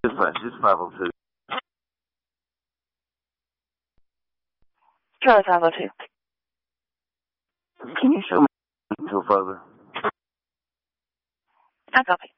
It's fine. It's 502. Charlie 502. Can you show me until further? I copy.